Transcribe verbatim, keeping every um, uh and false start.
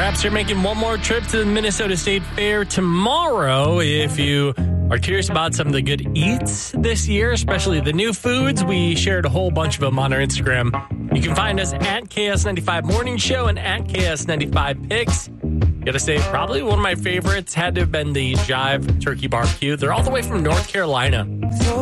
Perhaps you're making one more trip to the Minnesota State Fair tomorrow. If you are curious about some of the good eats this year, especially the new foods, we shared a whole bunch of them on our Instagram. You can find us at K S ninety-five Morning Show and at K S ninety-five Picks. Gotta say, probably one of my favorites had to have been the Jive Turkey Barbecue. They're all the way from North Carolina. So